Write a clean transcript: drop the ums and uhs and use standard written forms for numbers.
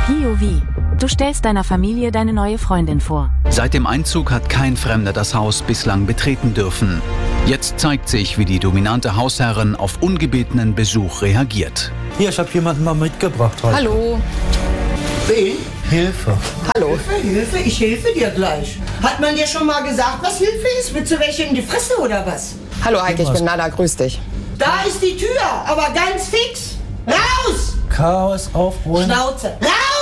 POV. Du stellst deiner Familie deine neue Freundin vor. Seit dem Einzug hat kein Fremder das Haus bislang betreten dürfen. Jetzt zeigt sich, wie die dominante Hausherrin auf ungebetenen Besuch reagiert. Hier, ich habe jemanden mal mitgebracht heute. Hallo. Wen? Hilfe. Hallo. Hilfe? Ich helfe dir gleich. Hat man dir schon mal gesagt, was Hilfe ist? Willst du welche in die Fresse oder was? Hallo Heike, ich bin Nada, grüß dich. Da ist die Tür, aber ganz fix. Raus! Chaos aufräumen. Schnauze. Raus!